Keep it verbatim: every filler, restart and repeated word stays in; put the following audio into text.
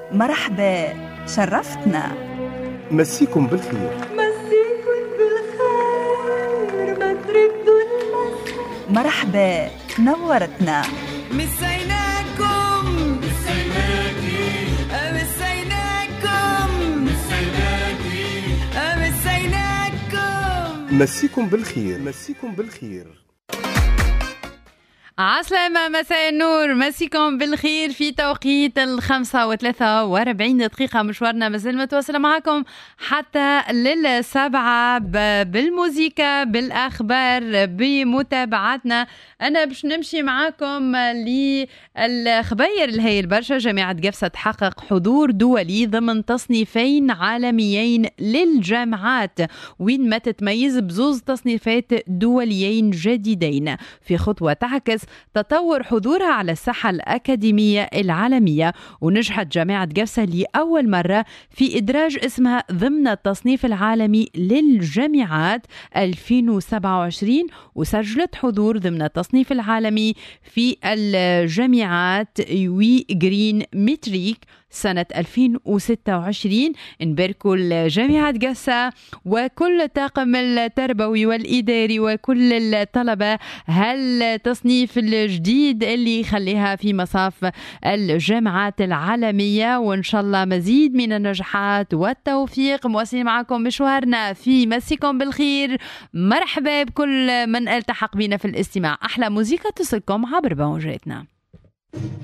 مرحبا، شرفتنا. مسيكم بالخير. مسيكم بالخير، ما تردوا المسا. مرحبا، نورتنا. مسيناكم مسيناكي مسيناكم مسيناكي مسيناكم. مسيكم بالخير. مسيكم بالخير. عسلامة، مساء النور، مسيكم بالخير في توقيت الخمسة وثلاثة واربعين دقيقة. مشوارنا مازال متواصل معكم حتى للسبعة بالموسيقى، بالأخبار، بمتابعتنا. أنا باش نمشي معكم للخباير الهي البرشا. جامعة قفصة تحقق حضور دولي ضمن تصنيفين عالميين للجامعات، وين ما تتميز بزوز تصنيفات دوليين جديدين، في خطوة تعكس تطور حضورها على الساحة الأكاديمية العالمية. ونجحت جامعة قفصة لأول مرة في إدراج اسمها ضمن التصنيف العالمي للجامعات ألفين وسبعة وعشرين، وسجلت حضور ضمن التصنيف العالمي في الجامعات وي جرين متريك سنة ألفين وستة وعشرين. نباركوا الجامعة قفصة وكل الطاقم التربوي والإداري وكل الطلبة هالتصنيف الجديد اللي يخليها في مصاف الجامعات العالمية. وإن شاء الله مزيد من النجاحات والتوفيق. مواصلين معكم مشوارنا في مسيكم بالخير. مرحبا بكل من التحق بنا في الاستماع. أحلى موسيقى تصلكم عبر بوجاتنا.